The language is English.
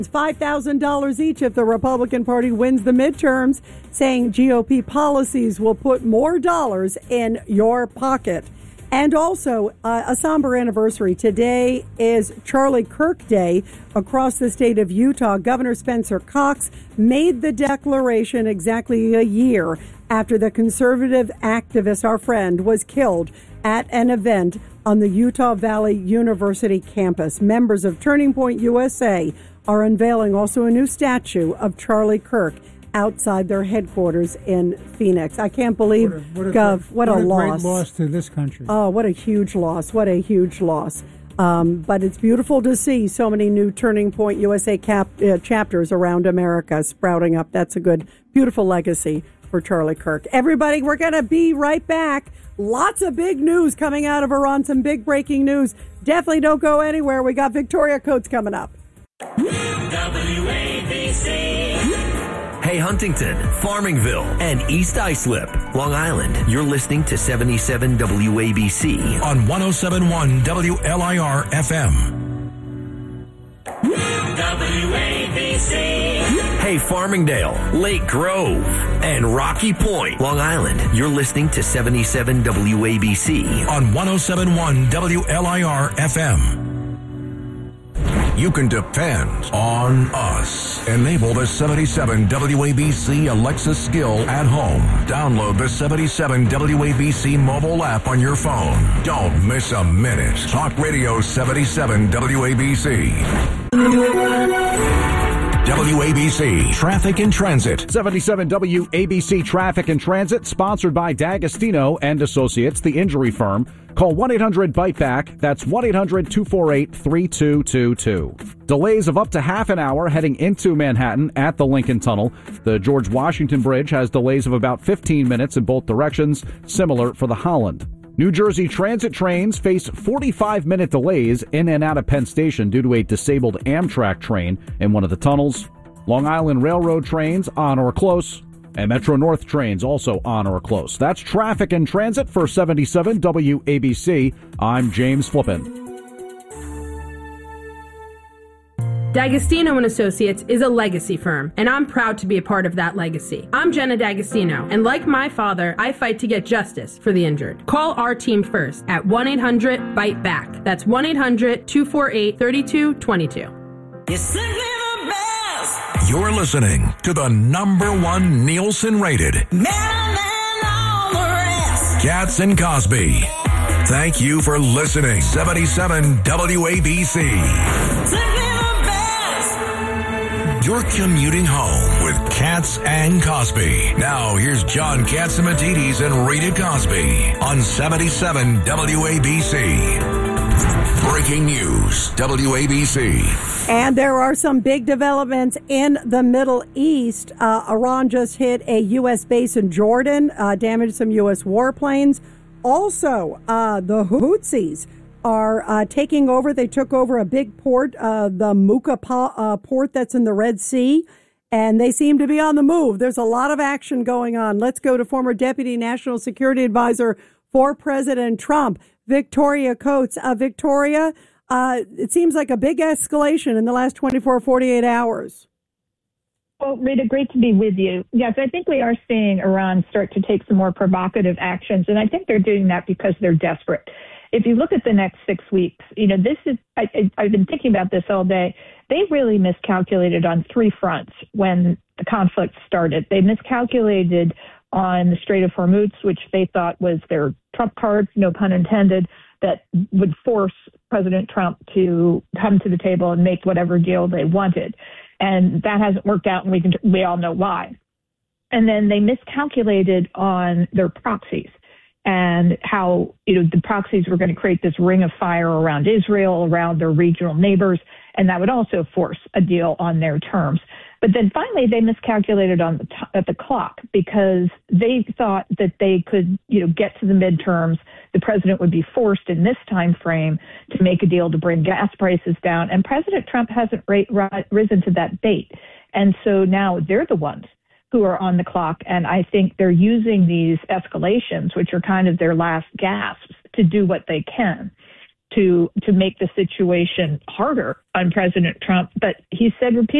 $5,000 each if the Republican Party wins the midterms, saying GOP policies will put more dollars in your pocket. And also, a somber anniversary. Today is Charlie Kirk Day across the state of Utah. Governor Spencer Cox made the declaration exactly a year after the conservative activist, our friend, was killed at an event on the Utah Valley University campus. Members of Turning Point USA are unveiling also a new statue of Charlie Kirk outside their headquarters in Phoenix. I can't believe, Gov, what a loss. Great loss to this country. Oh, what a huge loss. What a huge loss. But it's beautiful to see so many new Turning Point USA chapters around America sprouting up. That's a good, beautiful legacy for Charlie Kirk. Everybody, we're going to be right back. Lots of big news coming out of Iran, some big breaking news. Definitely don't go anywhere. We got Victoria Coates coming up. WABC. Hey, Huntington, Farmingville, and East Islip, Long Island. You're listening to 77 WABC on 107.1 WLIR FM. WABC. Hey, Farmingdale, Lake Grove, and Rocky Point, Long Island. You're listening to 77 WABC on 107.1 WLIR FM. You can depend on us. Enable the 77 WABC Alexa skill at home. Download the 77 WABC mobile app on your phone. Don't miss a minute. Talk Radio 77 WABC. WABC Traffic and Transit. 77 WABC Traffic and Transit, sponsored by D'Agostino and Associates, the injury firm. Call 1-800-BITE-BACK. That's 1-800-248-3222. Delays of up to half an hour heading into Manhattan at the Lincoln Tunnel. The George Washington Bridge has delays of about 15 minutes in both directions, similar for the Holland. New Jersey Transit trains face 45-minute delays in and out of Penn Station due to a disabled Amtrak train in one of the tunnels. Long Island Railroad trains on or close, and Metro North trains also on or close. That's Traffic and Transit for 77 WABC. I'm James Flippin. D'Agostino and Associates is a legacy firm, and I'm proud to be a part of that legacy. I'm Jenna D'Agostino, and like my father, I fight to get justice for the injured. Call our team first at 1-800-BITE-BACK. That's 1-800-248-3222. You're listening to the #1 Nielsen-rated Cats and Cosby. Thank you for listening. 77 WABC. You're commuting home with Cats and Cosby. Now, here's John Catsimatidis and Rita Cosby on 77 WABC. Breaking news, WABC. And there are some big developments in the Middle East. Iran just hit a U.S. base in Jordan, damaged some U.S. warplanes. Also, the Houthis are taking over. They took over a big port, the Muka port that's in the Red Sea, and they seem to be on the move. There's a lot of action going on. Let's go to former Deputy National Security Advisor for President Trump, Victoria Coates. Victoria, it seems like a big escalation in the last 48 hours. Well, Rita, great to be with you. Yes, I think we are seeing Iran start to take some more provocative actions, and I think they're doing that because they're desperate. If you look at the next 6 weeks, this is, I've been thinking about this all day. They really miscalculated on three fronts when the conflict started. They miscalculated on the Strait of Hormuz, which they thought was their trump card, no pun intended, that would force President Trump to come to the table and make whatever deal they wanted. And that hasn't worked out, and we all know why. And then they miscalculated on their proxies and how, the proxies were going to create this ring of fire around Israel, around their regional neighbors, and that would also force a deal on their terms. But then finally, they miscalculated at the clock because they thought that they could, get to the midterms. The president would be forced in this time frame to make a deal to bring gas prices down. And President Trump hasn't risen to that bait. And so now they're the ones who are on the clock. And I think they're using these escalations, which are kind of their last gasps, to do what they can. to make the situation harder on President Trump. But he said repeatedly,